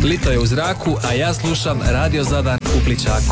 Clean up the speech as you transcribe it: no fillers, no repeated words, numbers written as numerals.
Lito je u zraku, a ja slušam Radio Zadar u Pličaku.